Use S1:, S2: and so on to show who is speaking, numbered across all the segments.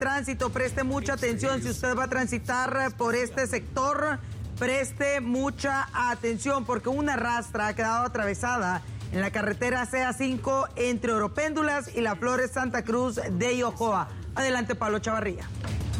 S1: tránsito, preste mucha atención. Si usted va a transitar por este sector, preste mucha atención porque una rastra ha quedado atravesada en la carretera CA5 entre Oropéndulas y La Flores Santa Cruz de Yojoa. Adelante, Pablo Chavarría.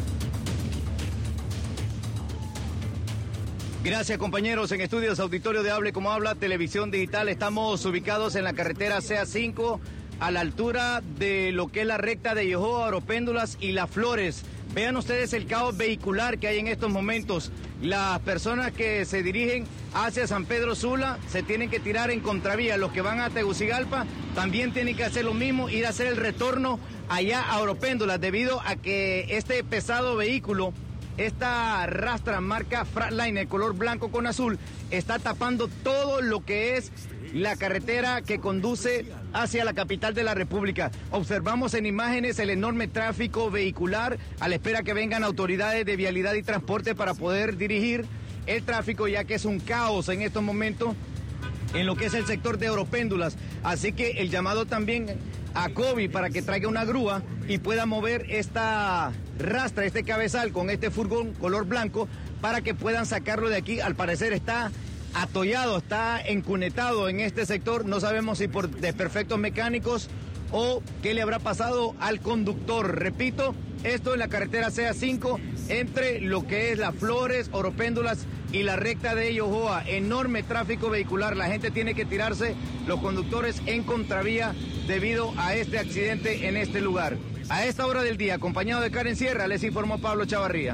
S2: Gracias, compañeros. En estudios auditorio de Hable Como Habla, Televisión Digital, estamos ubicados en la carretera CA5 a la altura de lo que es la recta de Yojoa, Oropéndulas y Las Flores. Vean ustedes el caos vehicular que hay en estos momentos. Las personas que se dirigen hacia San Pedro Sula se tienen que tirar en contravía. Los que van a Tegucigalpa también tienen que hacer lo mismo, ir a hacer el retorno allá a Oropéndulas, debido a que este pesado vehículo, esta rastra marca Freightliner color blanco con azul, está tapando todo lo que es la carretera que conduce hacia la capital de la República. Observamos en imágenes el enorme tráfico vehicular a la espera que vengan autoridades de vialidad y transporte para poder dirigir el tráfico, ya que es un caos en estos momentos en lo que es el sector de Oropéndulas. Así que el llamado también a COVID para que traiga una grúa y pueda mover esta rastra, este cabezal con este furgón color blanco para que puedan sacarlo de aquí. Al parecer está atollado, está encunetado en este sector. No sabemos si por desperfectos mecánicos o qué le habrá pasado al conductor. Repito, esto en la carretera CA5 entre lo que es Las Flores, Oropéndulas y la recta de Yojoa. Enorme tráfico vehicular, la gente tiene que tirarse, los conductores en contravía debido a este accidente en este lugar. A esta hora del día, acompañado de Karen Sierra, les informó Pablo Chavarría.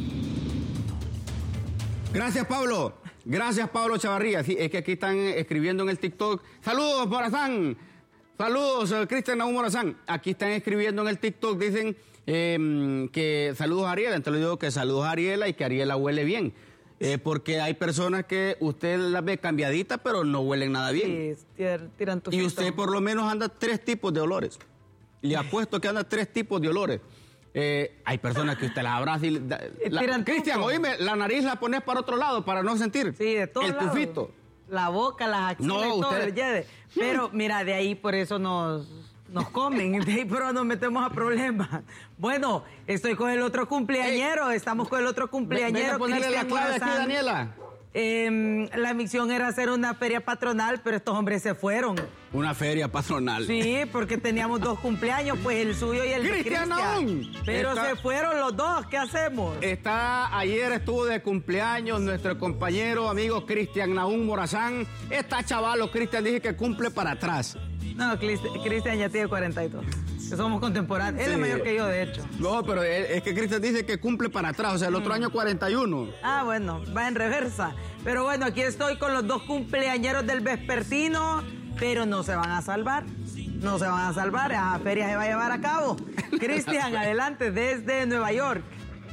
S3: Gracias, Pablo. Gracias, Pablo Chavarría. Sí, es que aquí están escribiendo en el TikTok. Saludos, Morazán. Saludos, Cristian Naum Morazán. Aquí están escribiendo en el TikTok, dicen que saludos a Ariela. Entonces le digo que saludos a Ariela y que Ariela huele bien. Porque hay personas que usted las ve cambiaditas, pero no huelen nada bien.
S1: Sí, tiran tu
S3: y usted por lo menos anda 3 tipos de olores. Le apuesto que anda 3 tipos de olores. Hay personas que usted las abraza y... Cristian, oíme, la nariz la pones para otro lado para no sentir
S1: de todo
S3: el tufito.
S1: La boca, las axilas y todo. Pero mira, de ahí por eso nos comen, de ahí pero nos metemos a problemas. Bueno, estoy con el otro cumpleañero, estamos con el otro cumpleañero.
S3: Ponerle la clave aquí, Daniela.
S1: La misión era hacer una feria patronal, pero estos hombres se fueron.
S3: Una feria patronal.
S1: Sí, porque teníamos 2 cumpleaños, pues el suyo y el de Cristian. Pero se fueron los 2, ¿qué hacemos?
S3: Ayer estuvo de cumpleaños nuestro compañero, amigo Cristian Naum Morazán. Está chavalo, Cristian, dije que cumple para atrás.
S1: No, Cristian ya tiene 42. Que somos contemporáneos. Él es mayor que yo, de hecho.
S3: No, pero es que Cristian dice que cumple para atrás, o sea, el otro año 41.
S1: Ah, bueno, va en reversa. Pero bueno, aquí estoy con los 2 cumpleañeros del vespertino, pero no se van a salvar. No se van a salvar, esa feria se va a llevar a cabo. Cristian, adelante, desde Nueva York.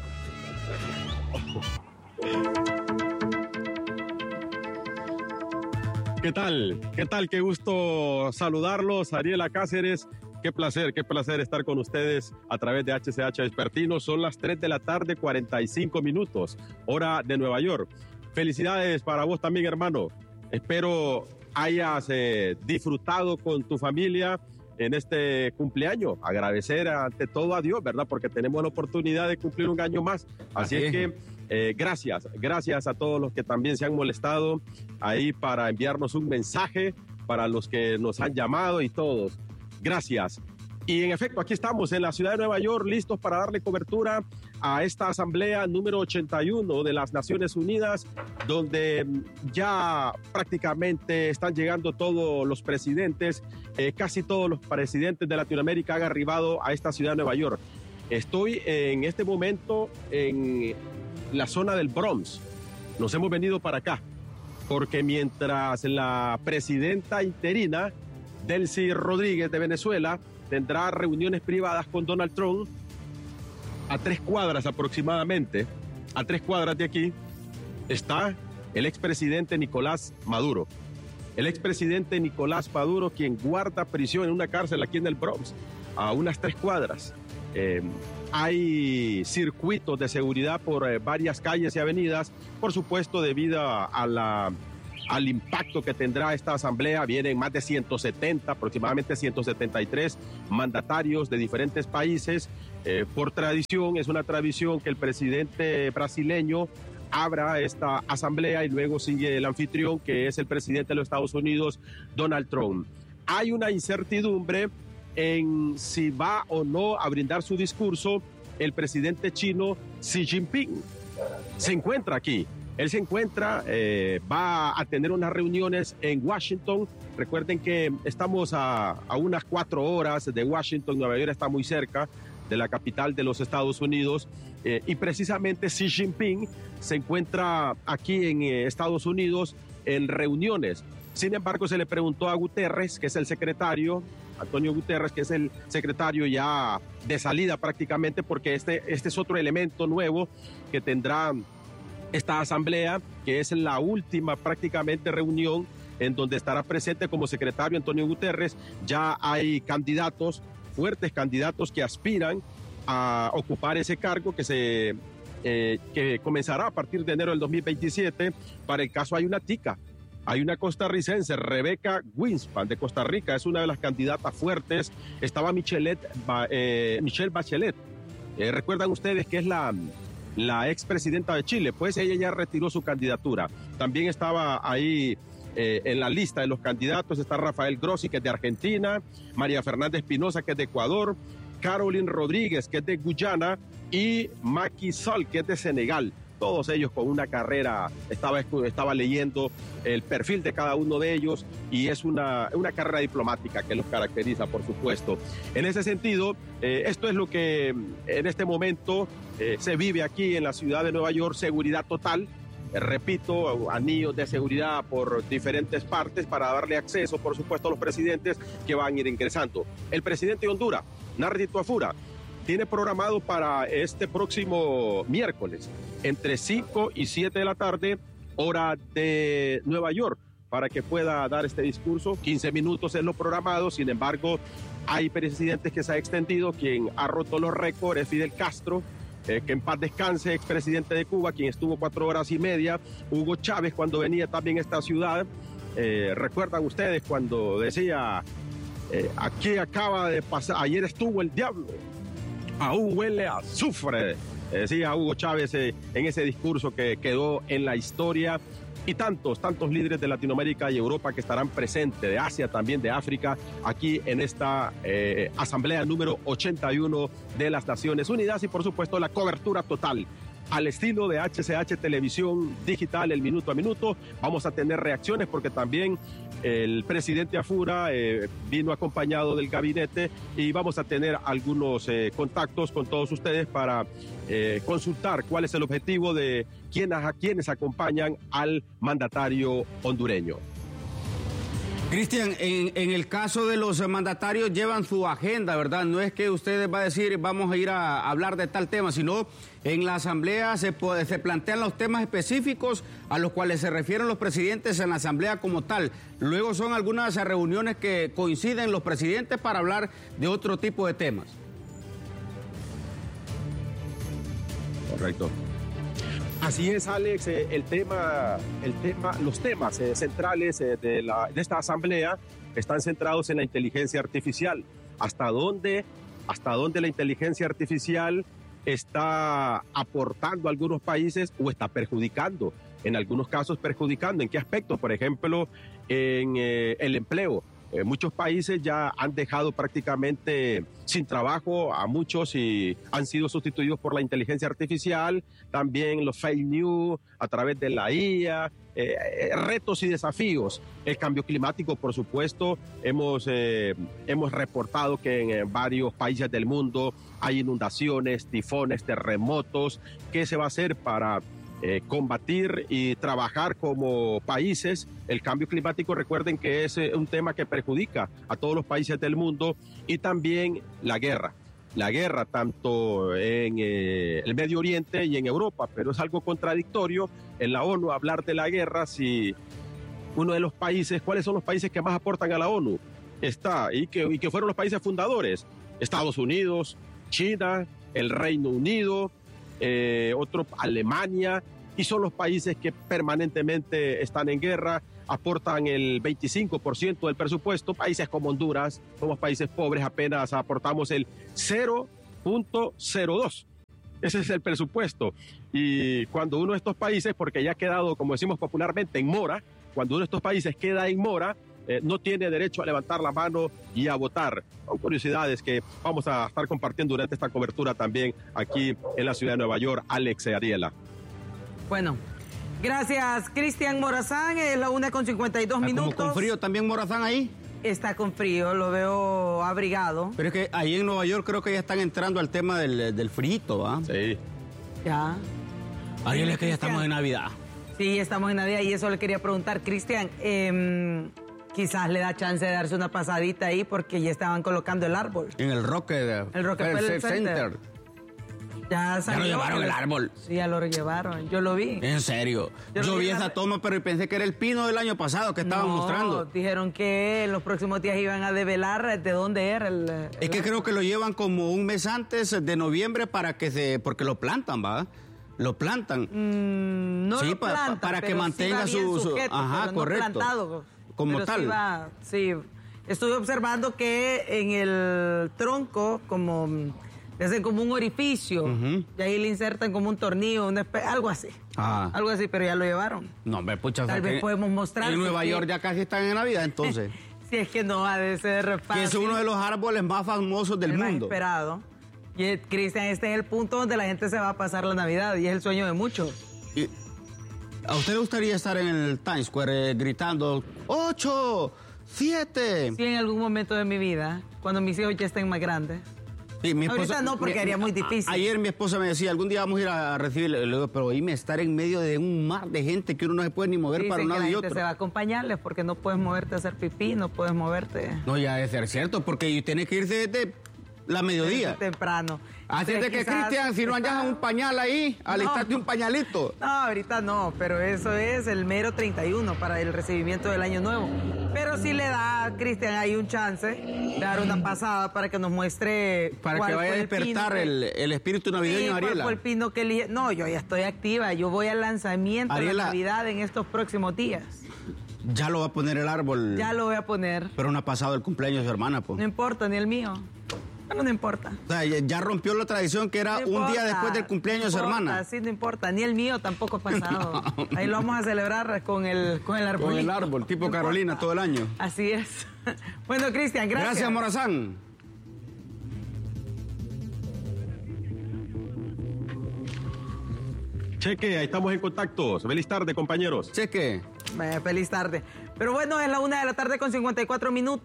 S4: ¿Qué tal? ¿Qué tal? Qué gusto saludarlos, Ariela Cáceres. Qué placer estar con ustedes a través de HCH Vespertino. Son las 3 de la tarde, 45 minutos, hora de Nueva York. Felicidades para vos también, hermano. Espero hayas disfrutado con tu familia en este cumpleaños. Agradecer ante todo a Dios, ¿verdad? Porque tenemos la oportunidad de cumplir un año más. Así es que gracias a todos los que también se han molestado ahí para enviarnos un mensaje, para los que nos han llamado y todos. Gracias. Y en efecto, aquí estamos en la ciudad de Nueva York, listos para darle cobertura a esta asamblea número 81 de las Naciones Unidas, donde ya prácticamente están llegando todos los presidentes, casi todos los presidentes de Latinoamérica han arribado a esta ciudad de Nueva York. Estoy en este momento en la zona del Bronx. Nos hemos venido para acá, porque mientras la presidenta interina, Delcy Rodríguez de Venezuela, tendrá reuniones privadas con Donald Trump a 3 cuadras aproximadamente. A 3 cuadras de aquí está el expresidente Nicolás Maduro. El expresidente Nicolás Maduro, quien guarda prisión en una cárcel aquí en el Bronx, a unas 3 cuadras. Hay circuitos de seguridad por varias calles y avenidas, por supuesto debido al impacto que tendrá esta asamblea. Vienen más de 170, aproximadamente 173 mandatarios de diferentes países. Por tradición, es una tradición que el presidente brasileño abra esta asamblea y luego sigue el anfitrión, que es el presidente de los Estados Unidos, Donald Trump. Hay una incertidumbre en si va o no a brindar su discurso el presidente chino Xi Jinping. Se encuentra aquí. Él se encuentra, va a tener unas reuniones en Washington. Recuerden que estamos a unas 4 horas de Washington. Nueva York está muy cerca de la capital de los Estados Unidos. Y precisamente Xi Jinping se encuentra aquí en Estados Unidos en reuniones. Sin embargo, se le preguntó a Guterres, que es el secretario, Antonio Guterres, que es el secretario ya de salida prácticamente, porque este es otro elemento nuevo que tendrá esta asamblea, que es la última prácticamente reunión en donde estará presente como secretario Antonio Guterres. Ya hay candidatos, fuertes candidatos que aspiran a ocupar ese cargo que comenzará a partir de enero del 2027. Para el caso hay una tica, hay una costarricense, Rebecca Winspan de Costa Rica, es una de las candidatas fuertes. Estaba Michelle Bachelet, recuerdan ustedes que es la expresidenta de Chile, pues ella ya retiró su candidatura. También estaba ahí en la lista de los candidatos, está Rafael Grossi, que es de Argentina, María Fernanda Espinosa, que es de Ecuador, Caroline Rodríguez, que es de Guyana, y Macky Sall, que es de Senegal. Todos ellos con una carrera, estaba leyendo el perfil de cada uno de ellos, y es una carrera diplomática que los caracteriza, por supuesto. En ese sentido, esto es lo que en este momento se vive aquí en la ciudad de Nueva York. Seguridad total, repito, anillos de seguridad por diferentes partes para darle acceso, por supuesto, a los presidentes que van a ir ingresando. El presidente de Honduras, Nardi Tuafura, tiene programado para este próximo miércoles, entre 5 y 7 de la tarde, hora de Nueva York, para que pueda dar este discurso. 15 minutos es lo programado. Sin embargo, hay presidentes que se ha extendido. Quien ha roto los récords es Fidel Castro, que en paz descanse, expresidente de Cuba, quien estuvo 4 horas y media. Hugo Chávez, cuando venía también a esta ciudad, recuerdan ustedes cuando decía, aquí acaba de pasar, ayer estuvo el diablo, aún huele a azufre, decía Hugo Chávez en ese discurso que quedó en la historia. Y tantos líderes de Latinoamérica y Europa que estarán presentes, de Asia, también de África, aquí en esta asamblea número 81 de las Naciones Unidas. Y por supuesto la cobertura total al estilo de HCH Televisión Digital, el minuto a minuto. Vamos a tener reacciones porque también el presidente Afura vino acompañado del gabinete, y vamos a tener algunos contactos con todos ustedes para consultar cuál es el objetivo de quienes acompañan al mandatario hondureño.
S3: Cristian, en el caso de los mandatarios llevan su agenda, ¿verdad? No es que ustedes van a decir vamos a ir a hablar de tal tema, sino en la asamblea se plantean los temas específicos a los cuales se refieren los presidentes en la asamblea como tal. Luego son algunas reuniones que coinciden los presidentes para hablar de otro tipo de temas.
S4: Correcto. Así es, Alex, los temas centrales de esta asamblea están centrados en la inteligencia artificial. ¿Hasta dónde la inteligencia artificial está aportando a algunos países o está perjudicando? En algunos casos perjudicando. ¿En qué aspecto? Por ejemplo, en el empleo. Muchos países ya han dejado prácticamente sin trabajo a muchos y han sido sustituidos por la inteligencia artificial. También los fake news a través de la IA, retos y desafíos. El cambio climático, por supuesto. Hemos reportado que en varios países del mundo hay inundaciones, tifones, terremotos. ¿Qué se va a hacer para combatir y trabajar como países el cambio climático? Recuerden que es un tema que perjudica a todos los países del mundo. Y también la guerra tanto en el Medio Oriente y en Europa, pero es algo contradictorio en la ONU hablar de la guerra si uno de los países, ¿cuáles son los países que más aportan a la ONU? Y que fueron los países fundadores: Estados Unidos, China, el Reino Unido, Alemania, y son los países que permanentemente están en guerra, aportan el 25% del presupuesto. Países como Honduras, somos países pobres, apenas aportamos el 0,25%. 0.02. Ese es el presupuesto. Y cuando uno de estos países, porque ya ha quedado, como decimos popularmente, en mora, cuando uno de estos países queda en mora, no tiene derecho a levantar la mano y a votar. Son curiosidades que vamos a estar compartiendo durante esta cobertura también aquí en la ciudad de Nueva York. Alex y Ariela.
S1: Bueno, gracias, Cristian Morazán. Es la 1:52 minutos.
S3: ¿Con frío también Morazán ahí?
S1: Está con frío, lo veo abrigado.
S3: Pero es que ahí en Nueva York creo que ya están entrando al tema del frito, ¿ah?
S4: Sí.
S1: Ya.
S3: Ariel, es que ya estamos en Navidad.
S1: Sí, estamos en Navidad y eso le quería preguntar. Cristian, quizás le da chance de darse una pasadita ahí porque ya estaban colocando el árbol.
S3: En el
S1: Rockefeller Center. Ya
S3: lo llevaron el árbol.
S1: Sí, ya lo llevaron. Yo lo vi.
S3: En serio. Yo vi esa toma, pero pensé que era el pino del año pasado que estaban mostrando.
S1: Dijeron que en los próximos días iban a develar de dónde era el
S3: Es que creo que lo llevan como un mes antes de noviembre porque lo plantan, ¿va? Lo plantan.
S1: No
S3: sí,
S1: lo plantan,
S3: para que
S1: pero
S3: mantenga
S1: sí va bien sujeto,
S3: ajá,
S1: pero
S3: correcto.
S1: No plantado,
S3: como
S1: pero
S3: tal.
S1: Sí, estuve observando que en el tronco como le hacen como un orificio y ahí le insertan como un tornillo, algo así. Algo así, pero ya lo llevaron.
S3: No, hombre, pucha.
S1: Tal vez podemos mostrar.
S3: En Nueva York ya casi están en Navidad, entonces.
S1: Si es que no ha de ser fácil.
S3: Que es uno de los árboles más famosos del mundo.
S1: Más esperado. Y Cristian, este es el punto donde la gente se va a pasar la Navidad y es el sueño de muchos.
S3: ¿A usted le gustaría estar en el Times Square gritando 8, 7?
S1: Sí, en algún momento de mi vida, cuando mis hijos ya estén más grandes.
S3: Sí, mi esposa,
S1: ahorita no, porque haría muy difícil.
S3: Ayer mi esposa me decía, algún día vamos a ir a recibirle. Le digo, pero oíme, estar en medio de un mar de gente que uno no se puede ni mover para un lado y otro.
S1: Se va a acompañarles porque no puedes moverte a hacer pipí, no puedes moverte.
S3: No, ya debe ser cierto, porque tienes que irse desde la mediodía.
S1: Desde temprano.
S3: Así es de que, Cristian, si no hallas un pañal ahí, alistarte un pañalito.
S1: No, ahorita no, pero eso es el mero 31 para el recibimiento del Año Nuevo. Pero sí le da, Cristian, ahí un chance de dar una pasada para que nos muestre.
S3: Para que vaya a despertar el espíritu navideño, Ariela.
S1: ¿Cuál fue el pino que elige? No, yo ya estoy activa. Yo voy al lanzamiento de la Navidad en estos próximos días.
S3: Ya lo va a poner el árbol.
S1: Ya lo voy a poner.
S3: Pero no ha pasado el cumpleaños de su hermana, pues.
S1: No importa, ni el mío. Pero no importa.
S3: O sea, ya rompió la tradición que era un día después del cumpleaños de su hermana.
S1: Sí, no importa. Ni el mío tampoco ha pasado. No. Ahí lo vamos a celebrar con el arbolito.
S3: Con el árbol, tipo no Carolina, importa. Todo el año.
S1: Así es. Bueno, Cristian, gracias.
S3: Gracias, Morazán.
S4: Cheque, ahí estamos en contacto. Feliz tarde, compañeros.
S3: Cheque.
S1: Feliz tarde. Pero bueno, es la 1:54 p.m.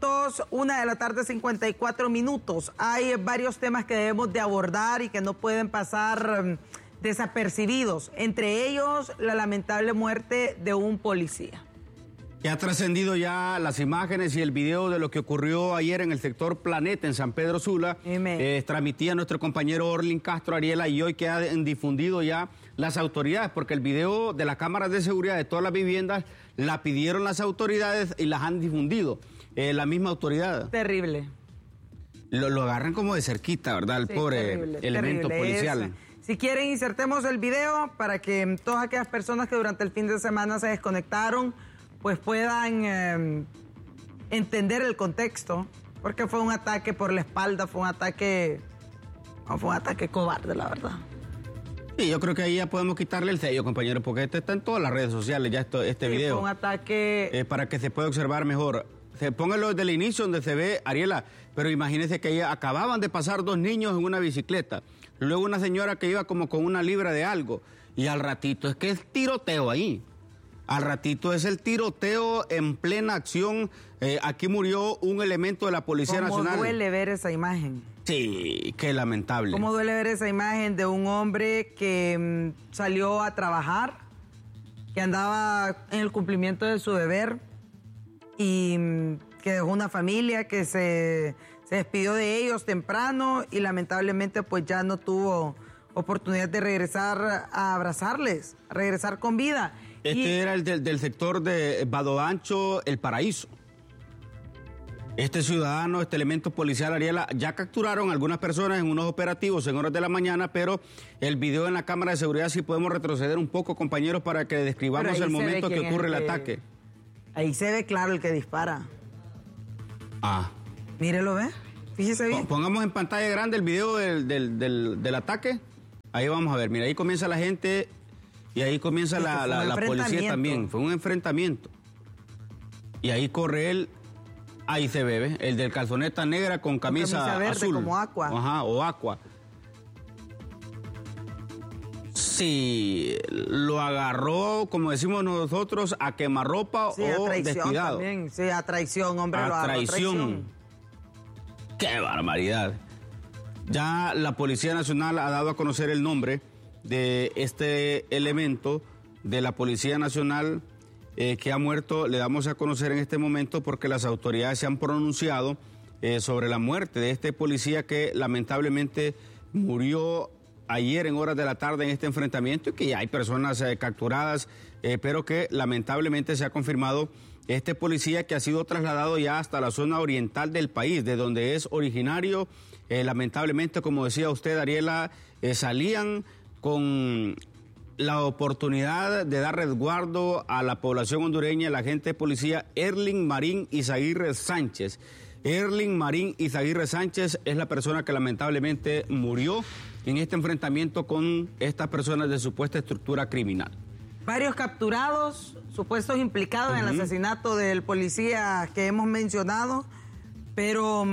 S1: 1:54 p.m. Hay varios temas que debemos de abordar y que no pueden pasar desapercibidos. Entre ellos, la lamentable muerte de un policía.
S3: Que ha trascendido ya las imágenes y el video de lo que ocurrió ayer en el sector Planeta, en San Pedro Sula. Transmitía nuestro compañero Orlin Castro, Ariela, y hoy que han difundido ya las autoridades, porque el video de las cámaras de seguridad de todas las viviendas la pidieron las autoridades y las han difundido. La misma autoridad.
S1: Terrible.
S3: Lo agarran como de cerquita, ¿verdad? El pobre elemento policial.
S1: Si quieren, insertemos el video para que todas aquellas personas que durante el fin de semana se desconectaron pues puedan entender el contexto, porque fue un ataque por la espalda, fue un ataque cobarde, la verdad.
S3: Sí, yo creo que ahí ya podemos quitarle el sello, compañero, porque este está en todas las redes sociales, ya este video.
S1: Fue un ataque...
S3: para que se pueda observar mejor. Póngalo desde el inicio donde se ve, Ariela, pero imagínense que ahí acababan de pasar 2 niños en una bicicleta, luego una señora que iba como con una libra de algo, y al ratito es que es tiroteo ahí. Al ratito es el tiroteo en plena acción. Aquí murió un elemento de la Policía Nacional.
S1: ¿Cómo duele ver esa imagen?
S3: Sí, qué lamentable.
S1: ¿Cómo duele ver esa imagen de un hombre que salió a trabajar, que andaba en el cumplimiento de su deber y que dejó una familia, que se despidió de ellos temprano y lamentablemente pues ya no tuvo oportunidad de regresar a abrazarles, a regresar con vida?
S3: Era el del sector de Vado Ancho, El Paraíso. Este ciudadano, este elemento policial, Ariela, ya capturaron a algunas personas en unos operativos en horas de la mañana, pero el video en la cámara de seguridad, si podemos retroceder un poco, compañeros, para que describamos el momento que ocurre el ataque.
S1: Ahí se ve claro el que dispara.
S3: Ah.
S1: Mírelo, ¿ve? Fíjese bien.
S3: Pongamos en pantalla grande el video del ataque. Ahí vamos a ver, mira, ahí comienza la gente y ahí comienza la policía también. Fue un enfrentamiento. Y ahí corre él, ahí se ve, ¿ves? El del calzoneta negra con camisa
S1: verde,
S3: azul.
S1: como aqua.
S3: Ajá, o aqua. Sí, lo agarró, como decimos nosotros, a quemarropa
S1: sí,
S3: o
S1: a traición
S3: descuidado.
S1: También. Sí, a traición, hombre. Lo agarró a traición.
S3: ¡Qué barbaridad! Ya la Policía Nacional ha dado a conocer el nombre de este elemento de la Policía Nacional que ha muerto. Le damos a conocer en este momento porque las autoridades se han pronunciado sobre la muerte de este policía que lamentablemente murió ayer en horas de la tarde en este enfrentamiento y que ya hay personas capturadas, pero que lamentablemente se ha confirmado este policía que ha sido trasladado ya hasta la zona oriental del país, de donde es originario. Lamentablemente, como decía usted, Ariela, salían con la oportunidad de dar resguardo a la población hondureña, el agente de policía Erling Marín Izaguirre Sánchez. Erling Marín Izaguirre Sánchez es la persona que lamentablemente murió en este enfrentamiento con estas personas de supuesta estructura criminal.
S1: Varios capturados, supuestos implicados en el asesinato del policía que hemos mencionado, pero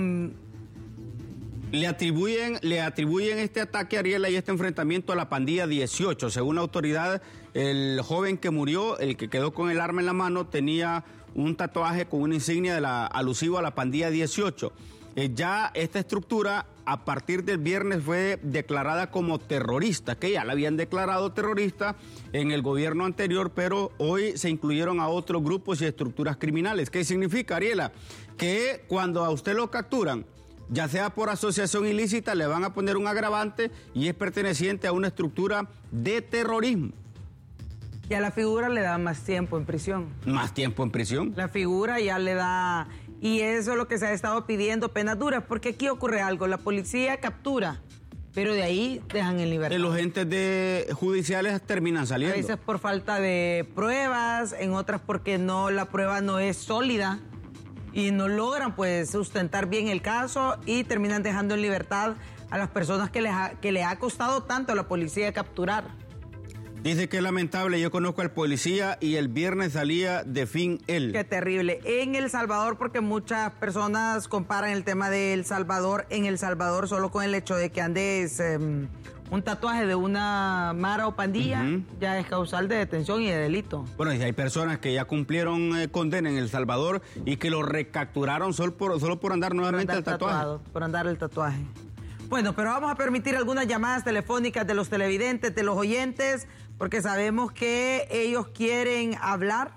S3: le atribuyen este ataque, Ariela, y este enfrentamiento a la pandilla 18. Según la autoridad, el joven que murió, el que quedó con el arma en la mano, tenía un tatuaje con una insignia alusivo a la pandilla 18. Ya esta estructura a partir del viernes fue declarada como terrorista, que ya la habían declarado terrorista en el gobierno anterior, pero hoy se incluyeron a otros grupos y estructuras criminales. ¿Qué significa, Ariela? Que cuando a usted lo capturan, ya sea por asociación ilícita, le van a poner un agravante y es perteneciente a una estructura de terrorismo.
S1: Y a la figura le da más tiempo en prisión.
S3: ¿Más tiempo en prisión?
S1: La figura ya le da... Y eso es lo que se ha estado pidiendo, penas duras, porque aquí ocurre algo, la policía captura, pero de ahí dejan en libertad.
S3: Los entes judiciales terminan saliendo.
S1: A veces por falta de pruebas, en otras porque la prueba no es sólida y no logran pues sustentar bien el caso y terminan dejando en libertad a las personas que le ha costado tanto a la policía capturar.
S3: Dice que es lamentable, yo conozco al policía y el viernes salía de fin él.
S1: Qué terrible. En El Salvador, porque muchas personas comparan el tema de El Salvador, en El Salvador solo con el hecho de que andes un tatuaje de una mara o pandilla, ya es causal de detención y de delito.
S3: Bueno, y hay personas que ya cumplieron condena en El Salvador y que lo recapturaron solo por andar nuevamente el tatuaje.
S1: Por andar el tatuaje. Bueno, pero vamos a permitir algunas llamadas telefónicas de los televidentes, de los oyentes, porque sabemos que ellos quieren hablar.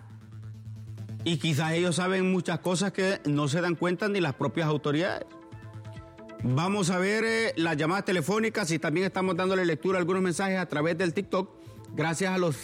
S3: Y quizás ellos saben muchas cosas que no se dan cuenta ni las propias autoridades. Vamos a ver las llamadas telefónicas y también estamos dándole lectura a algunos mensajes a través del TikTok. Gracias a los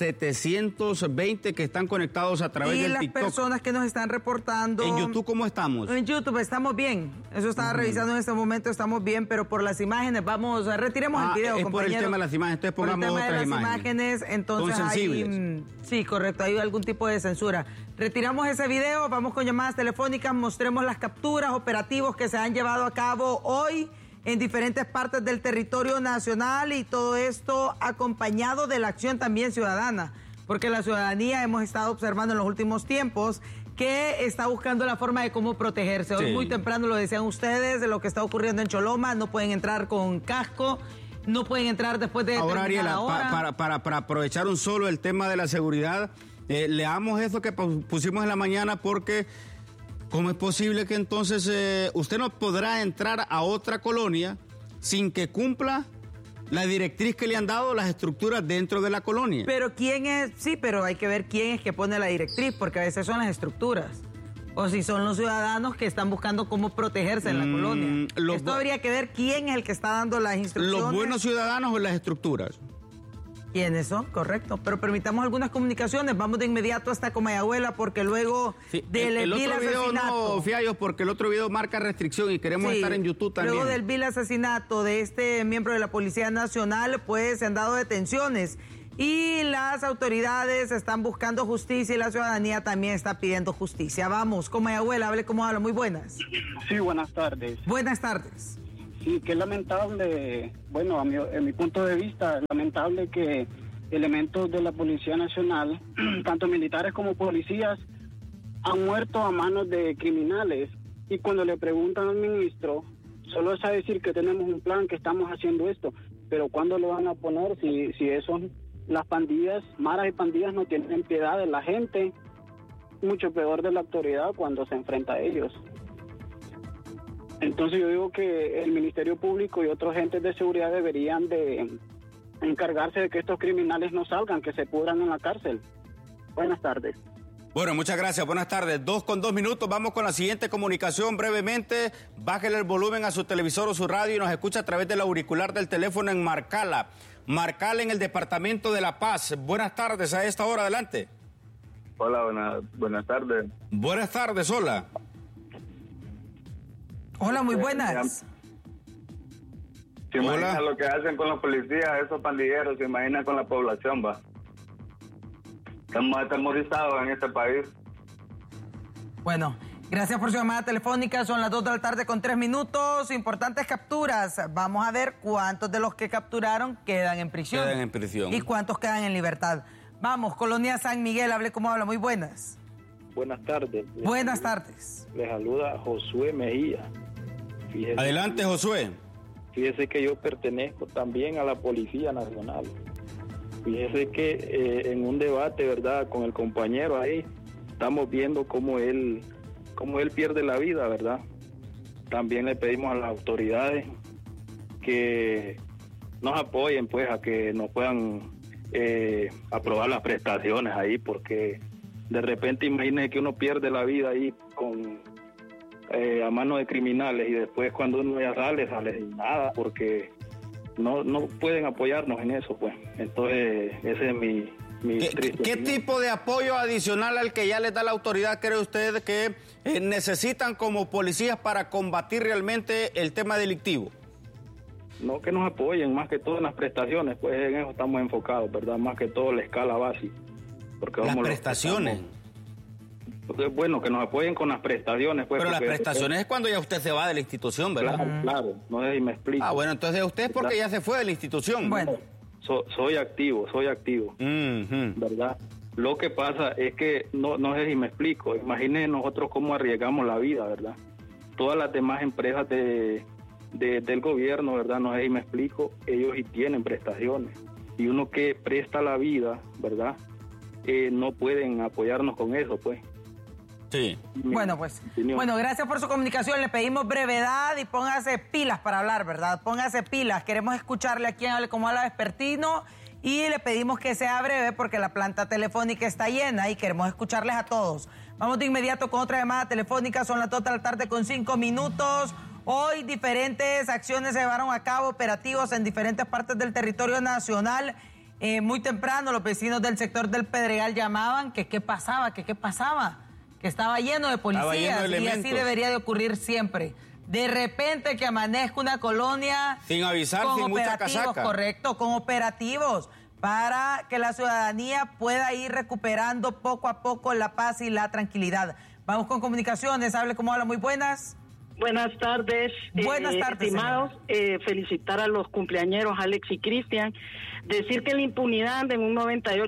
S3: 720 que están conectados a través del TikTok.
S1: Y las personas que nos están reportando.
S3: ¿En YouTube cómo estamos?
S1: En YouTube estamos bien. Eso estaba revisando en este momento, estamos bien, pero por las imágenes retiremos el video,
S3: es
S1: compañero.
S3: por el tema de las imágenes, entonces pongamos otras imágenes.
S1: Por el tema de las imágenes, entonces
S3: son sensibles.
S1: sí, correcto, hay algún tipo de censura. Retiramos ese video, vamos con llamadas telefónicas, mostremos las capturas, operativos que se han llevado a cabo hoy en diferentes partes del territorio nacional y todo esto acompañado de la acción también ciudadana, porque la ciudadanía hemos estado observando en los últimos tiempos que está buscando la forma de cómo protegerse. Hoy muy temprano lo decían ustedes de lo que está ocurriendo en Choloma, no pueden entrar con casco, no pueden entrar después de
S3: ahora, Ariela,
S1: hora.
S3: Para aprovechar un solo el tema de la seguridad, leamos eso que pusimos en la mañana porque... ¿Cómo es posible que entonces usted no podrá entrar a otra colonia sin que cumpla la directriz que le han dado las estructuras dentro de la colonia?
S1: Pero quién es, sí, pero hay que ver quién es que pone la directriz, porque a veces son las estructuras. O si son los ciudadanos que están buscando cómo protegerse en la colonia. Esto habría que ver quién es el que está dando las instrucciones.
S3: ¿Los buenos ciudadanos o las estructuras?
S1: ¿Quiénes son? Correcto. Pero permitamos algunas comunicaciones. Vamos de inmediato hasta Comayagüela porque luego del vil asesinato...
S3: No, Fiallos, porque el otro video marca restricción y queremos estar en YouTube también.
S1: Luego del vil asesinato de este miembro de la Policía Nacional, pues se han dado detenciones. y las autoridades están buscando justicia y la ciudadanía también está pidiendo justicia. Vamos, con Mayagüela, hable como habla. Muy buenas.
S5: Sí, buenas tardes.
S1: Buenas tardes.
S5: Sí, qué lamentable, bueno, en mi punto de vista, lamentable que elementos de la Policía Nacional, tanto militares como policías, han muerto a manos de criminales. Y cuando le preguntan al ministro, solo es a decir que tenemos un plan, que estamos haciendo esto, pero ¿cuándo lo van a poner? Si eso, las pandillas, maras y pandillas no tienen piedad de la gente, mucho peor de la autoridad cuando se enfrenta a ellos. Entonces yo digo que el Ministerio Público y otros agentes de seguridad deberían de encargarse de que estos criminales no salgan, que se pudran en la cárcel. Buenas tardes.
S3: Bueno, muchas gracias. Buenas tardes. 2 minutos. Vamos con la siguiente comunicación brevemente. Bájele el volumen a su televisor o su radio y nos escucha a través del auricular del teléfono en Marcala. Marcala, en el departamento de La Paz. Buenas tardes. A esta hora, adelante.
S6: Hola, buenas tardes.
S3: Buenas tardes, hola.
S1: Hola, muy buenas.
S6: ¿Se imagina lo que hacen con los policías, esos pandilleros? ¿Se imagina con la población, va? Estamos atemorizados en este país.
S1: Bueno, gracias por su llamada telefónica. Son las 2:03 p.m. Importantes capturas. Vamos a ver cuántos de los que capturaron quedan en prisión.
S3: Quedan en prisión.
S1: Y cuántos quedan en libertad. Vamos, Colonia San Miguel, hable como habla. Muy buenas.
S7: Buenas tardes.
S1: Buenas tardes.
S7: Les saluda Josué Mejía. Fíjese,
S3: adelante, Josué.
S7: Fíjese que yo pertenezco también a la Policía Nacional. Fíjese que en un debate, ¿verdad?, con el compañero ahí, estamos viendo cómo él pierde la vida, ¿verdad? También le pedimos a las autoridades que nos apoyen, pues, a que nos puedan aprobar las prestaciones ahí, porque de repente imagínese que uno pierde la vida ahí a manos de criminales y después cuando uno ya sale sin nada, porque no pueden apoyarnos en eso, pues. Entonces, ese es mi triste.
S3: ¿Qué tipo de apoyo adicional al que ya les da la autoridad cree usted que necesitan como policías para combatir realmente el tema delictivo?
S7: No, que nos apoyen, más que todo en las prestaciones, pues en eso estamos enfocados, ¿verdad? Más que todo la escala básica. Porque
S3: las prestaciones.
S7: Bueno, que nos apoyen con las prestaciones, pues.
S3: Pero las prestaciones es cuando ya usted se va de la institución, ¿verdad?
S7: Claro, no sé si me explico.
S3: Ah, bueno, entonces usted es porque ya se fue de la institución.
S1: Bueno.
S7: Soy activo, ¿verdad? Lo que pasa es que, no sé si me explico, imagínense nosotros cómo arriesgamos la vida, ¿verdad? Todas las demás empresas del gobierno, ¿verdad? No sé si me explico, ellos sí tienen prestaciones. Y uno que presta la vida, ¿verdad? No pueden apoyarnos con eso, pues.
S3: Sí.
S1: Bueno, pues. Bueno, gracias por su comunicación. Le pedimos brevedad y póngase pilas para hablar, ¿verdad? Póngase pilas. Queremos escucharle aquí en Hable como habla Vespertino y le pedimos que sea breve porque la planta telefónica está llena y queremos escucharles a todos. Vamos de inmediato con otra llamada telefónica. Son las 2:05 p.m. Hoy diferentes acciones se llevaron a cabo, operativos en diferentes partes del territorio nacional. Muy temprano los vecinos del sector del Pedregal llamaban que qué pasaba, que estaba lleno de policías y así debería de ocurrir siempre. De repente que amanezca una colonia
S3: sin avisar, sin mucha casaca.
S1: Correcto, con operativos para que la ciudadanía pueda ir recuperando poco a poco la paz y la tranquilidad. Vamos con comunicaciones, hable como habla, muy buenas.
S8: Buenas tardes.
S1: Buenas tardes,
S8: estimados. Felicitar a los cumpleañeros Alex y Cristian. Decir que la impunidad anda en un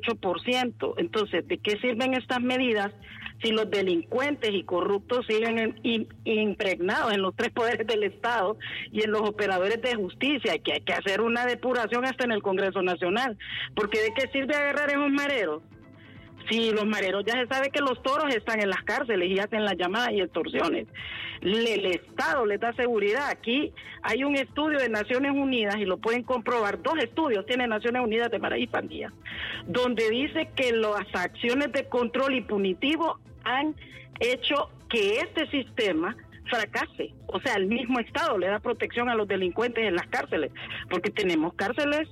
S8: 98%. Entonces, ¿de qué sirven estas medidas si los delincuentes y corruptos siguen impregnados en los tres poderes del Estado y en los operadores de justicia? Que hay que hacer una depuración hasta en el Congreso Nacional. Porque ¿de qué sirve agarrar esos mareros? Si los mareros ya se sabe que los toros están en las cárceles y hacen las llamadas y extorsiones. El Estado les da seguridad. Aquí hay un estudio de Naciones Unidas y lo pueden comprobar. 2 estudios tiene Naciones Unidas de Maras y Pandillas, donde dice que las acciones de control y punitivo han hecho que este sistema fracase o sea, el mismo Estado le da protección a los delincuentes en las cárceles, porque tenemos cárceles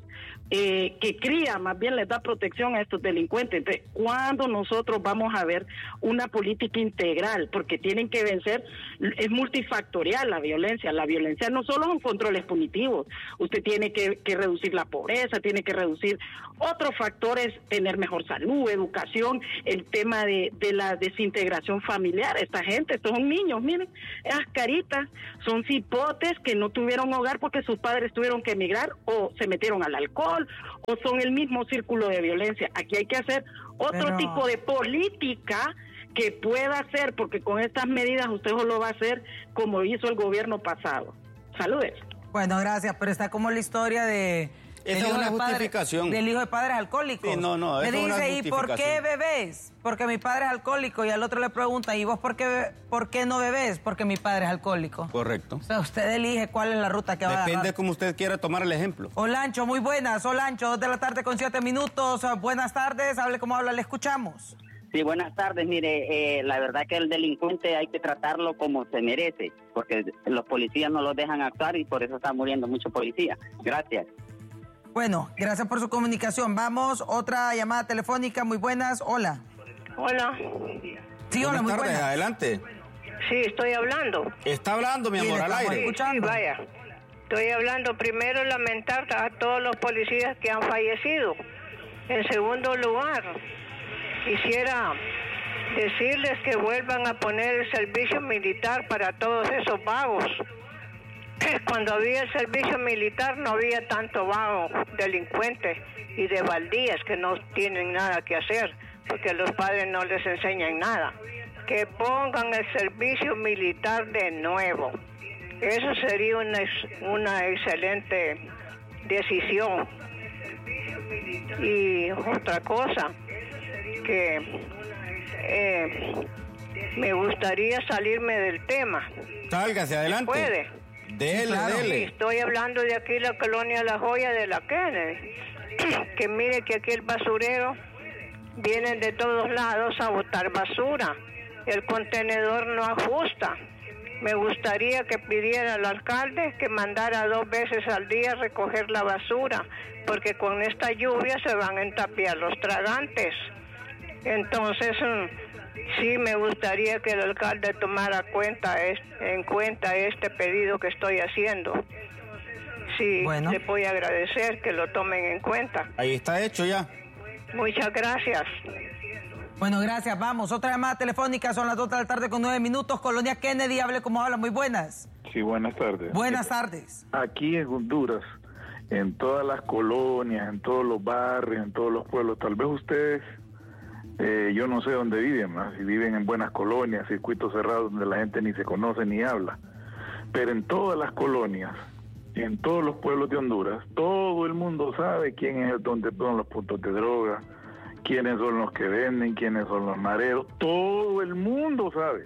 S8: que cría, más bien les da protección a estos delincuentes. Entonces, ¿cuándo nosotros vamos a ver una política integral? Porque tienen que vencer, es multifactorial la violencia no solo son controles punitivos, usted tiene que reducir la pobreza, tiene que reducir otros factores, tener mejor salud, educación, el tema de la desintegración familiar. Esta gente, estos son niños, miren, esas caritas, son cipotes que no tuvieron hogar porque sus padres tuvieron que emigrar o se metieron al alcohol, o son el mismo círculo de violencia. Aquí hay que hacer otro tipo de política que pueda hacer, porque con estas medidas usted solo va a hacer como hizo el gobierno pasado. Saludes.
S1: Bueno, gracias, pero está como la historia de...
S3: Esa es una justificación.
S1: Del hijo de padres alcohólicos.
S3: Sí, no,
S1: le
S3: eso es una
S1: dice, ¿y por qué
S3: justificación.
S1: bebés? Porque mi padre es alcohólico. Y al otro le pregunta, ¿y vos por qué no bebés? Porque mi padre es alcohólico.
S3: Correcto.
S1: O sea, usted elige cuál es la ruta que va a agarrar.
S3: Depende cómo usted quiera tomar el ejemplo.
S1: Olancho, muy buenas. Olancho, 2:07 p.m. Buenas tardes. Hable como habla, le escuchamos.
S9: Sí, buenas tardes. Mire, la verdad que el delincuente hay que tratarlo como se merece, porque los policías no los dejan actuar y por eso está muriendo mucho policía. Gracias.
S1: Bueno, gracias por su comunicación. Vamos, otra llamada telefónica. Muy buenas. Hola.
S10: Hola.
S1: Sí, hola, muy buenas.
S3: Adelante.
S10: Sí, estoy hablando.
S3: Está hablando, mi amor, al aire.
S10: Sí, vaya. Estoy hablando primero, lamentar a todos los policías que han fallecido. En segundo lugar, quisiera decirles que vuelvan a poner el servicio militar para todos esos vagos. Cuando había el servicio militar no había tanto vago, delincuentes y de baldías que no tienen nada que hacer porque los padres no les enseñan nada. Que pongan el servicio militar de nuevo. Eso sería una excelente decisión. Y otra cosa, que me gustaría salirme del tema.
S3: Sálgase, adelante.
S10: ¿Puede?
S3: Dele, claro. Dele.
S10: Estoy hablando de aquí, la colonia La Joya de la Kennedy. Que mire que aquí el basurero vienen de todos lados a botar basura. El contenedor no ajusta. Me gustaría que pidiera al alcalde que mandara 2 veces al día a recoger la basura, porque con esta lluvia se van a entapiar los tragantes. Entonces, sí me gustaría que el alcalde tomara en cuenta este pedido que estoy haciendo. Sí, bueno. Le voy a agradecer que lo tomen en cuenta.
S3: Ahí está hecho ya.
S10: Muchas gracias.
S1: Bueno, gracias. Vamos, otra llamada telefónica. Son las 2:09 p.m. Colonia Kennedy, hable como habla. Muy buenas.
S11: Sí, buenas tardes.
S1: Buenas tardes.
S11: Aquí en Honduras, en todas las colonias, en todos los barrios, en todos los pueblos, tal vez ustedes, yo no sé dónde viven, ¿no? Si viven en buenas colonias, circuitos cerrados donde la gente ni se conoce ni habla, pero en todas las colonias, en todos los pueblos de Honduras, todo el mundo sabe quién es donde son los puntos de droga, quiénes son los que venden, quiénes son los mareros, todo el mundo sabe,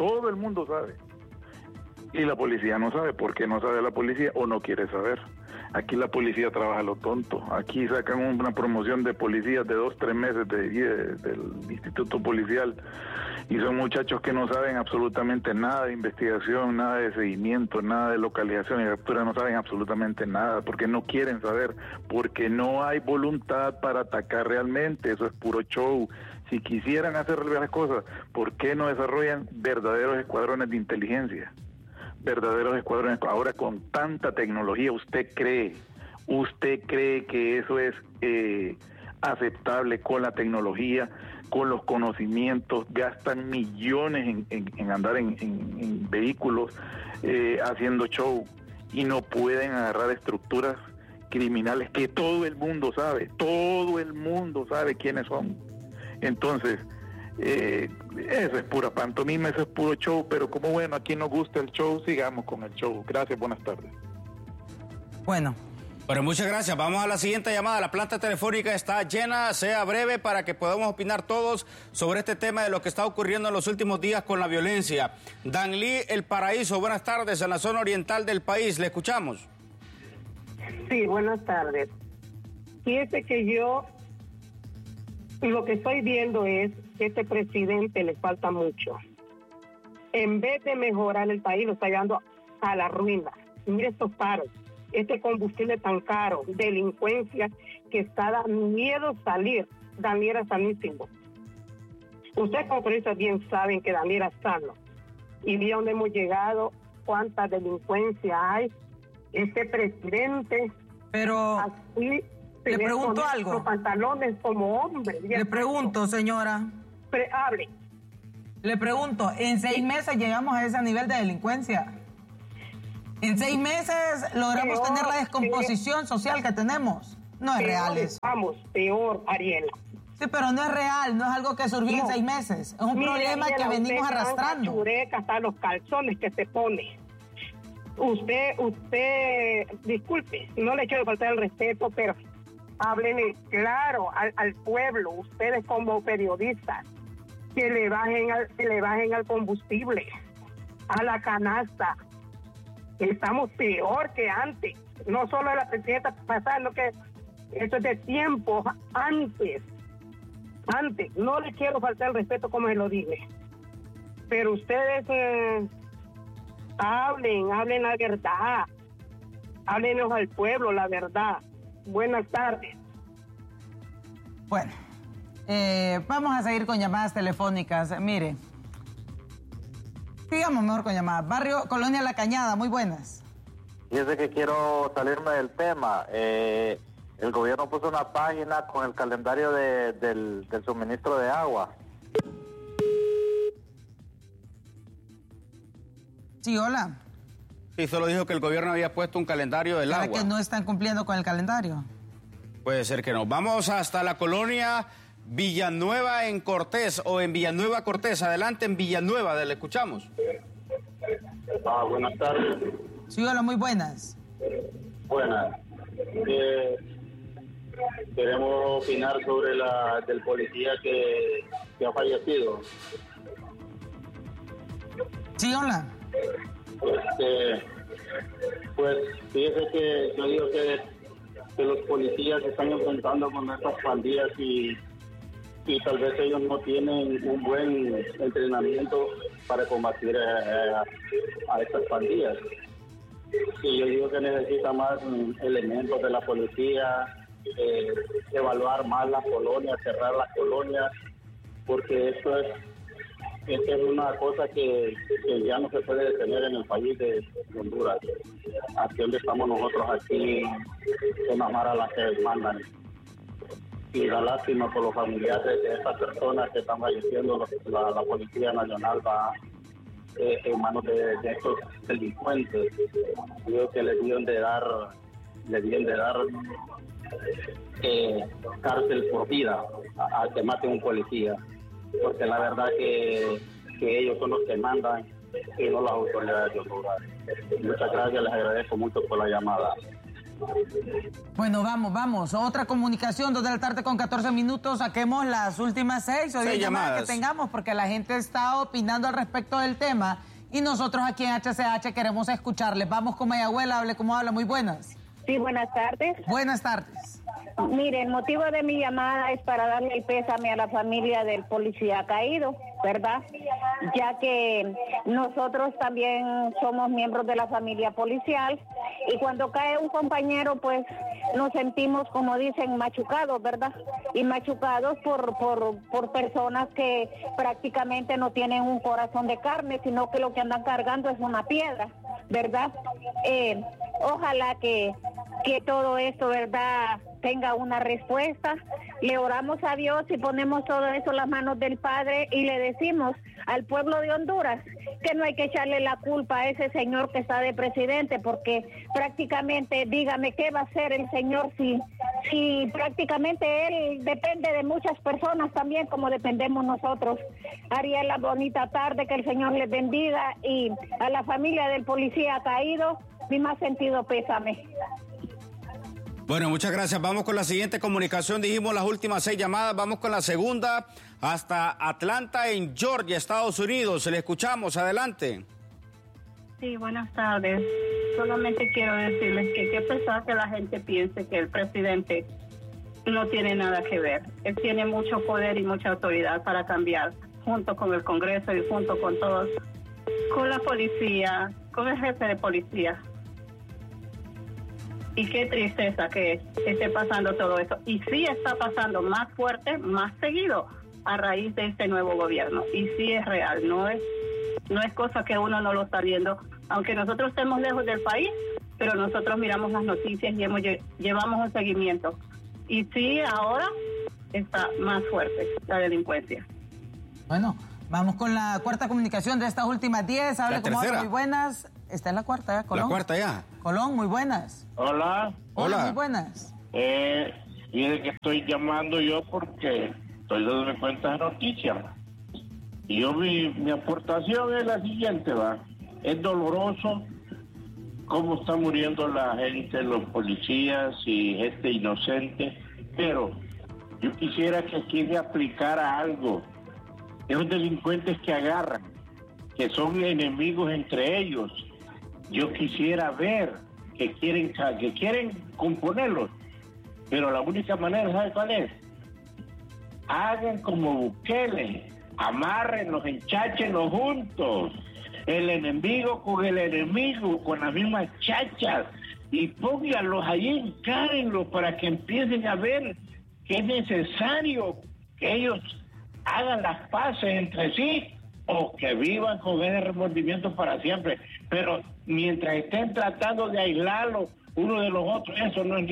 S11: y la policía no sabe. ¿Por qué no sabe la policía? O no quiere saber. Aquí la policía trabaja lo tonto. Aquí sacan una promoción de policías de 2-3 meses del instituto policial y son muchachos que no saben absolutamente nada de investigación, nada de seguimiento, nada de localización y captura, no saben absolutamente nada porque no quieren saber, porque no hay voluntad para atacar realmente. Eso es puro show. Si quisieran hacer las cosas, ¿por qué no desarrollan verdaderos escuadrones de inteligencia? Verdaderos escuadrones. Ahora con tanta tecnología, ¿usted cree que eso es aceptable con la tecnología, con los conocimientos? Gastan millones en andar en vehículos haciendo show y no pueden agarrar estructuras criminales que todo el mundo sabe quiénes son. Entonces, eso es pura pantomima, eso es puro show, pero como bueno, aquí nos gusta el show, sigamos con el show. Gracias, buenas tardes.
S1: Bueno.
S3: Pero muchas gracias. Vamos a la siguiente llamada. La planta telefónica está llena, sea breve para que podamos opinar todos sobre este tema de lo que está ocurriendo en los últimos días con la violencia. Danlí, El Paraíso, buenas tardes, en la zona oriental del país, le escuchamos.
S12: Sí, buenas tardes. Fíjese que yo lo que estoy viendo es que este presidente le falta mucho. En vez de mejorar el país, lo está llevando a la ruina. Mire estos paros, este combustible tan caro, delincuencia que está dando miedo salir. Daniela sanísimo. Ustedes como periodistas bien saben que Daniela es sano. Y mira dónde hemos llegado, cuánta delincuencia hay. Este presidente...
S1: Pero
S12: así,
S1: le pregunto algo.
S12: Los pantalones como hombre.
S1: Le pregunto, señora.
S12: Hable.
S1: Le pregunto, ¿en 6 meses llegamos a ese nivel de delincuencia? ¿En 6 meses logramos tener la descomposición social que tenemos? No es real eso.
S12: Vamos, peor, Ariela.
S1: Sí, pero no es real, no es algo que surgió en 6 meses. Es un problema que venimos arrastrando.
S12: Hasta los calzones que se pone. Usted, disculpe, no le quiero faltar el respeto, pero háblenle claro al pueblo, ustedes como periodistas, que le bajen al combustible, a la canasta. Estamos peor que antes. No solo la presidenta pasada, sino que esto es de tiempo antes. No le quiero faltar el respeto como se lo dije. Pero ustedes hablen la verdad. Háblenos al pueblo la verdad. Buenas tardes.
S1: Bueno, vamos a seguir con llamadas telefónicas. Mire, sigamos mejor con llamadas. Barrio Colonia La Cañada, muy buenas.
S13: Fíjese que quiero salirme del tema. El gobierno puso una página con el calendario del suministro de agua.
S1: Sí, hola.
S3: Sí, solo dijo que el gobierno había puesto un calendario del agua.
S1: ¿Para que no están cumpliendo con el calendario?
S3: Puede ser que no. Vamos hasta la colonia Villanueva en Cortés o en Villanueva Cortés. Adelante en Villanueva, le escuchamos.
S13: Buenas tardes.
S1: Sí, hola, muy buenas.
S13: Buenas. Queremos opinar sobre del policía que ha fallecido.
S1: Sí, hola.
S13: Pues fíjese que yo digo que los policías se están enfrentando con estas pandillas y tal vez ellos no tienen un buen entrenamiento para combatir a estas pandillas. Y yo digo que necesita más elementos de la policía, evaluar más las colonias, cerrar las colonias, porque esto es una cosa que ya no se puede detener en el país de Honduras. Aquí donde estamos nosotros, aquí son las maras las que mandan. Y da lástima por los familiares de estas personas que están falleciendo. La Policía Nacional va en manos de estos delincuentes. Creo que le deben de dar cárcel por vida a que maten un policía, porque la verdad que ellos son los que mandan y no las autoridades de Honduras. Muchas gracias, les agradezco mucho por la llamada.
S1: Bueno, vamos. Otra comunicación, 2 de la tarde con 14 minutos. Saquemos las últimas 6 o 10 llamadas que tengamos, porque la gente está opinando al respecto del tema y nosotros aquí en HCH queremos escucharles. Vamos con Mayagüela, hable como habla. Muy buenas.
S14: Sí, buenas tardes.
S1: Buenas tardes.
S14: Mire, el motivo de mi llamada es para darle el pésame a la familia del policía caído, ¿verdad? Ya que nosotros también somos miembros de la familia policial y cuando cae un compañero, pues nos sentimos, como dicen, machucados, ¿verdad? Y machucados por personas que prácticamente no tienen un corazón de carne, sino que lo que andan cargando es una piedra, ¿verdad? Ojalá que todo esto, ¿verdad?, tenga una respuesta. Le oramos a Dios y ponemos todo eso en las manos del Padre y le decimos al pueblo de Honduras que no hay que echarle la culpa a ese señor que está de presidente, porque prácticamente, dígame, ¿qué va a hacer el señor si prácticamente él depende de muchas personas también como dependemos nosotros? Ariela, bonita tarde, que el Señor les bendiga, y a la familia del policía caído, mi más sentido pésame.
S3: Bueno, muchas gracias. Vamos con la siguiente comunicación. Dijimos las últimas 6 llamadas. Vamos con la segunda hasta Atlanta, en Georgia, Estados Unidos. Le escuchamos. Adelante.
S15: Sí, buenas tardes. Solamente quiero decirles que a pesar que la gente piense que el presidente no tiene nada que ver, él tiene mucho poder y mucha autoridad para cambiar, junto con el Congreso y junto con todos, con la policía, con el jefe de policía. Y qué tristeza que esté pasando todo eso. Y sí está pasando más fuerte, más seguido, a raíz de este nuevo gobierno. Y sí es real, no es cosa que uno no lo está viendo. Aunque nosotros estemos lejos del país, pero nosotros miramos las noticias y llevamos un seguimiento. Y sí, ahora está más fuerte la delincuencia.
S1: Bueno, vamos con la cuarta comunicación de estas últimas 10. Habla como habla, muy buenas. Está en la cuarta ya, Colón.
S3: La cuarta ya.
S1: Colón, muy buenas.
S16: Hola.
S1: Hola, muy buenas.
S16: Mire que estoy llamando yo porque estoy dándome cuenta de noticias. Y yo mi aportación es la siguiente, ¿va? Es doloroso cómo está muriendo la gente, los policías y gente inocente, pero yo quisiera que aquí se aplicara algo. Esos delincuentes que agarran, que son enemigos entre ellos, yo quisiera ver que quieren componerlos, pero la única manera, ¿sabe cuál es? Hagan como Bukele, amárrenlos, encháchenlos juntos, el enemigo con el enemigo, con las mismas chachas, y pónganlos ahí, encárenlos para que empiecen a ver que es necesario que ellos hagan las paces entre sí o que vivan con ese remordimiento para siempre. Pero mientras estén tratando de aislarlos uno de los otros, eso no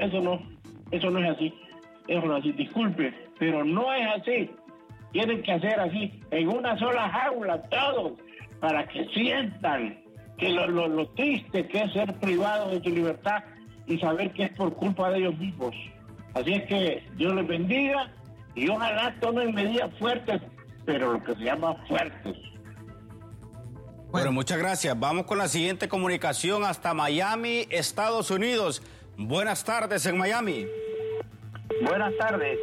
S16: es así. Disculpe, pero no es así. Tienen que hacer así, en una sola jaula, todos, para que sientan que lo triste que es ser privado de tu libertad y saber que es por culpa de ellos mismos. Así es que Dios les bendiga y ojalá tomen medidas fuertes, pero lo que se llama fuertes.
S3: Bueno, muchas gracias. Vamos con la siguiente comunicación hasta Miami, Estados Unidos. Buenas tardes en Miami.
S17: Buenas tardes.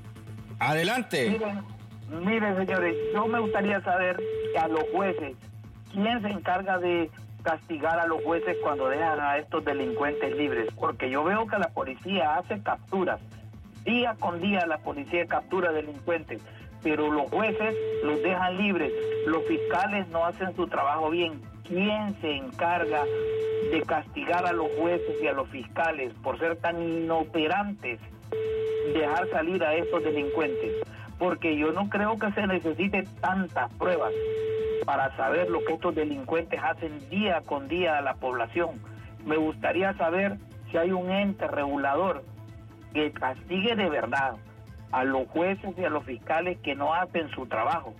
S3: Adelante.
S17: Miren, señores, yo me gustaría saber a los jueces, ¿quién se encarga de castigar a los jueces cuando dejan a estos delincuentes libres? Porque yo veo que la policía hace capturas. Día con día la policía captura delincuentes, pero los jueces los dejan libres. Los fiscales no hacen su trabajo bien. ¿Quién se encarga de castigar a los jueces y a los fiscales por ser tan inoperantes, dejar salir a estos delincuentes? Porque yo no creo que se necesite tantas pruebas para saber lo que estos delincuentes hacen día con día a la población. Me gustaría saber si hay un ente regulador que castigue de verdad a los jueces y a los fiscales que no hacen su trabajo.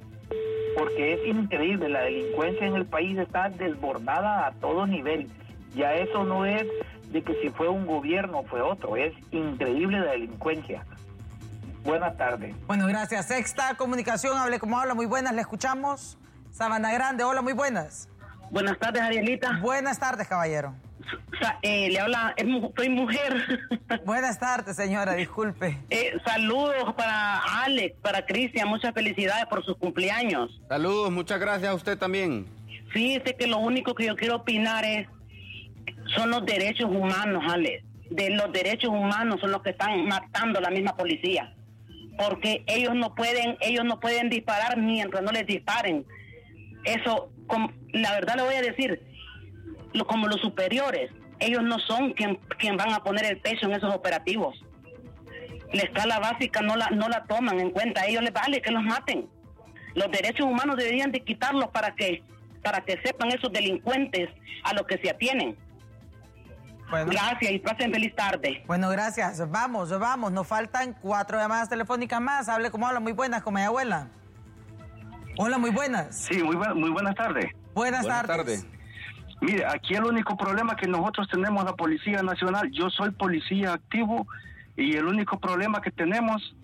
S17: Porque es increíble, la delincuencia en el país está desbordada a todo nivel. Ya eso no es de que si fue un gobierno o fue otro, es increíble la delincuencia. Buenas tardes.
S1: Bueno, gracias. Sexta comunicación, hable como habla, muy buenas, le escuchamos. Sabana Grande, hola, muy buenas.
S18: Buenas tardes, Arielita.
S1: Buenas tardes, caballero.
S18: Le habla, soy mujer.
S1: Buenas tardes, señora, disculpe.
S18: Saludos para Alex, para Cristian, muchas felicidades por sus cumpleaños.
S3: Saludos, muchas gracias a usted también.
S18: Fíjese que lo único que yo quiero opinar son los derechos humanos, Alex. De los derechos humanos son los que están matando la misma policía. Porque ellos no pueden disparar mientras no les disparen. Eso, la verdad le voy a decir, como los superiores, ellos no son quien van a poner el peso en esos operativos. La escala básica no la toman en cuenta. A ellos les vale que los maten. Los derechos humanos deberían de quitarlos para que sepan esos delincuentes a lo que se atienen.
S1: Bueno.
S18: Gracias y pasen feliz tarde.
S1: Bueno, gracias. Vamos. Nos faltan 4 llamadas telefónicas más. Hable como habla, muy buenas, con mi abuela. Hola, muy buenas.
S19: Sí, muy buenas tardes.
S1: Buenas tardes.
S19: Mire, aquí el único problema que nosotros tenemos, la Policía Nacional, yo soy policía activo y el único problema que tenemos...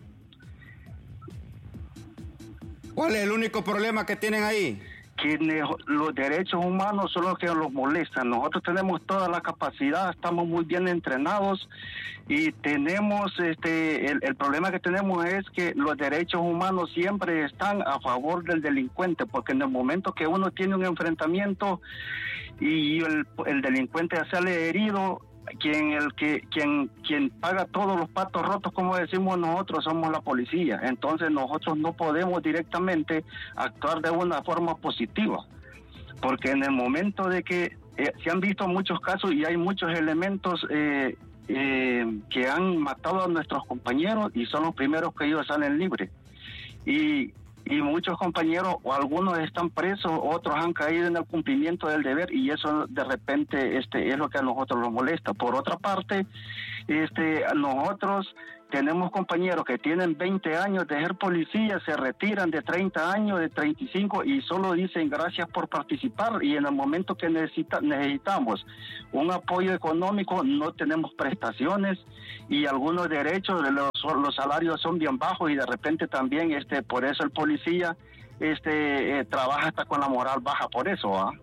S3: ¿Cuál es el único problema que tienen ahí?
S19: Que los derechos humanos son los que los molestan. Nosotros tenemos toda la capacidad, estamos muy bien entrenados y tenemos el problema que tenemos es que los derechos humanos siempre están a favor del delincuente, porque en el momento que uno tiene un enfrentamiento y el delincuente sale herido, quien paga todos los patos rotos, como decimos nosotros, somos la policía. Entonces nosotros no podemos directamente actuar de una forma positiva, porque en el momento de que se han visto muchos casos y hay muchos elementos que han matado a nuestros compañeros y son los primeros que ellos salen libres. Y muchos compañeros, o algunos están presos, otros han caído en el cumplimiento del deber, y eso de repente es lo que a nosotros nos molesta. Por otra parte, nosotros tenemos compañeros que tienen 20 años de ser policía, se retiran de 30 años, de 35, y solo dicen gracias por participar, y en el momento que necesitamos un apoyo económico no tenemos prestaciones, y algunos derechos, los salarios son bien bajos, y de repente también por eso el policía trabaja hasta con la moral baja por eso. ¿Ah?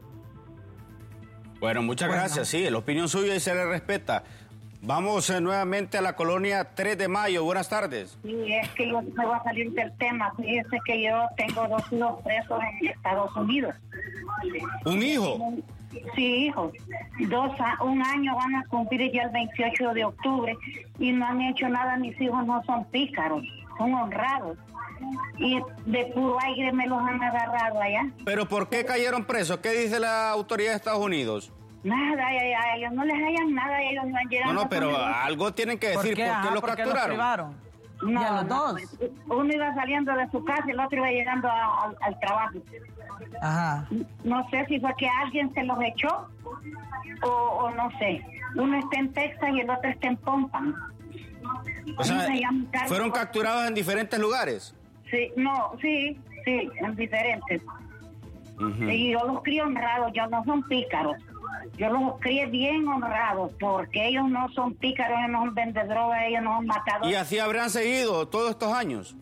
S3: Bueno, muchas gracias, sí, la opinión suya y se le respeta. Vamos nuevamente a la colonia 3 de Mayo. Buenas tardes.
S15: Sí, es que yo me voy a salir del tema. Fíjese que yo tengo 2 hijos presos en Estados Unidos.
S3: ¿Un hijo?
S15: Sí, hijos. 1 año van a cumplir ya el 28 de octubre y no han hecho nada. Mis hijos no son pícaros, son honrados. Y de puro aire me los han agarrado allá.
S3: ¿Pero por qué cayeron presos? ¿Qué dice la autoridad de Estados Unidos?
S15: Nada, a ellos no les hayan nada, ellos no han llegado.
S3: No, pero algo tienen que decir. ¿Por qué los capturaron?
S15: No, a los dos. Uno iba saliendo de su casa y el otro iba llegando al trabajo.
S1: Ajá.
S15: No sé si fue que alguien se los echó o no sé. Uno está en Texas y el otro está en Pompano.
S3: O sea, ¿fueron capturados en diferentes lugares?
S15: Sí, en diferentes.
S3: Uh-huh.
S15: Y yo los crío honrados, yo no son pícaros. Yo los crié bien honrados, porque ellos no son pícaros, ellos no son vendedrogas, ellos no son matadores.
S3: ¿Y así habrán seguido todos estos años?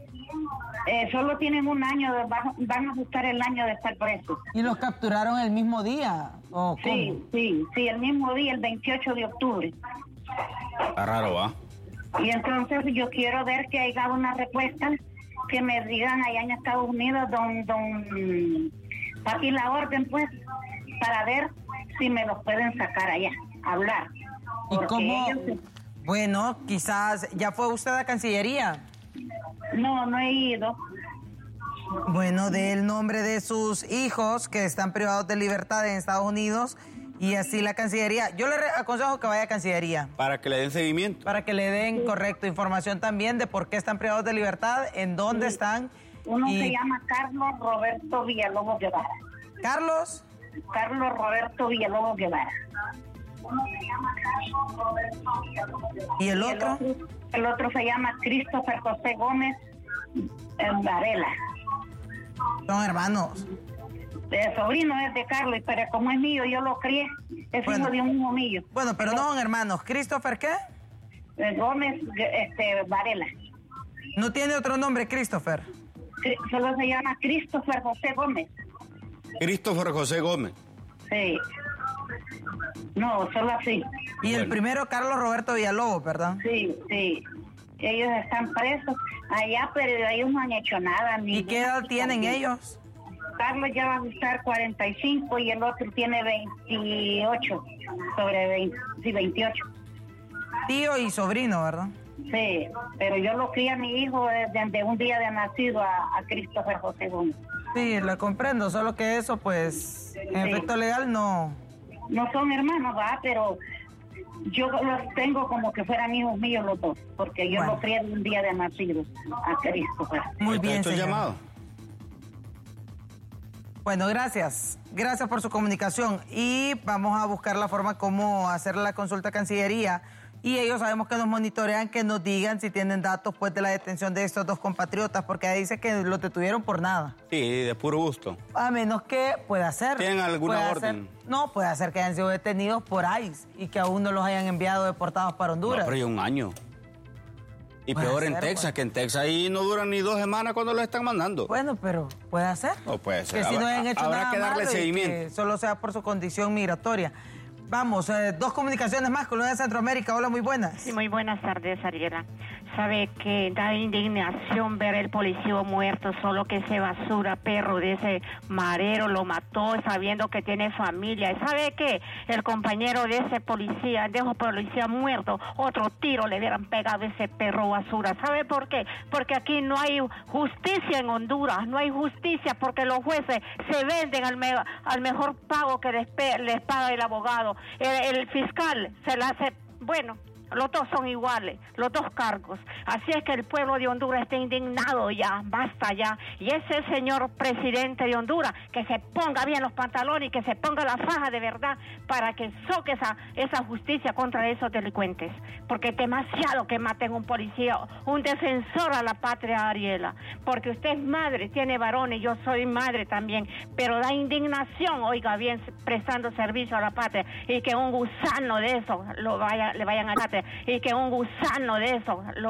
S15: Solo tienen 1 año, van a buscar el año de estar presos.
S1: ¿Y los capturaron el mismo día? ¿O
S15: sí, el mismo día, el 28 de octubre.
S3: Está raro, ¿va?
S15: Y entonces yo quiero ver que haya una respuesta, que me digan allá en Estados Unidos, don Pati la orden, pues, para ver si me los pueden sacar allá, hablar.
S1: ¿Y cómo? Bueno, quizás, ¿ya fue usted a Cancillería?
S15: No he ido.
S1: Bueno, dé el nombre de sus hijos que están privados de libertad en Estados Unidos y así la Cancillería. Yo le aconsejo que vaya a Cancillería.
S3: Para que le den seguimiento.
S1: Para que le den, correcto, información también de por qué están privados de libertad, en dónde están.
S15: Uno se llama Carlos Roberto Villalobos Guevara.
S1: ¿Carlos?
S15: Carlos Roberto Villalobos Guevara.
S1: ¿Y el otro?
S15: El otro se llama Christopher José Gómez Varela.
S1: Son hermanos.
S15: El sobrino es de Carlos, pero como es mío, yo lo crié. Es hijo de un hijo mío.
S1: Bueno, pero no son hermanos. ¿Christopher qué?
S15: Gómez Varela.
S1: ¿No tiene otro nombre, Christopher?
S15: Solo se llama Christopher José Gómez.
S3: Christopher José Gómez.
S15: Sí. No, solo así.
S1: Y el primero, Carlos Roberto Villalobos, ¿verdad?
S15: Sí. Ellos están presos allá, pero ellos no han hecho nada.
S1: ¿Y qué edad tienen ellos?
S15: Carlos ya va a estar 45 y el otro tiene 28, sobre 20, sí, 28.
S1: Tío y sobrino, ¿verdad?
S15: Sí, pero yo lo crié a mi hijo desde un día de nacido a Christopher José Gómez.
S1: Sí, lo comprendo, solo que eso, pues, en efecto legal no...
S15: No son hermanos, ¿verdad? Pero yo los tengo como que fueran hijos míos los dos, porque yo los crié de un día de nacido a Christopher.
S1: Muy bien,
S3: señor. Llamado.
S1: Bueno, gracias. Gracias por su comunicación. Y vamos a buscar la forma como hacer la consulta a Cancillería. Y ellos sabemos que nos monitorean, que nos digan si tienen datos pues de la detención de estos 2 compatriotas, porque ahí dice que los detuvieron por nada.
S3: Sí, de puro gusto.
S1: A menos que pueda ser.
S3: ¿Tienen alguna orden?
S1: No, puede ser que hayan sido detenidos por ICE y que aún no los hayan enviado deportados para Honduras.
S3: No, pero ya 1 año. Y peor en Texas, que en Texas ahí no duran ni 2 semanas cuando los están mandando.
S1: Bueno, pero puede ser.
S3: No puede ser.
S1: Que si no hayan hecho
S3: habrá
S1: nada
S3: que darle
S1: malo
S3: seguimiento.
S1: y que solo sea por su condición migratoria. Vamos, 2 comunicaciones más con la de Centroamérica. Hola, muy buenas.
S20: Sí, muy buenas tardes, Ariela. Sabe que da indignación ver el policía muerto, solo que ese basura perro de ese marero lo mató sabiendo que tiene familia. ¿Y sabe qué? El compañero de ese policía muerto, otro tiro le hubieran pegado a ese perro basura. ¿Sabe por qué? Porque aquí no hay justicia en Honduras, no hay justicia porque los jueces se venden al mejor pago que les paga el abogado. El fiscal se la hace, bueno, los dos son iguales, los dos cargos. Así es que el pueblo de Honduras está indignado ya, basta ya. Y ese señor presidente de Honduras, que se ponga bien los pantalones y que se ponga la faja de verdad para que soque esa justicia contra esos delincuentes. Porque es demasiado que maten un policía, un defensor a la patria, Ariela. Porque usted es madre, tiene varones, yo soy madre también. Pero da indignación, oiga bien, prestando servicio a la patria y que un gusano de eso le vayan a matar. Y que un gusano de eso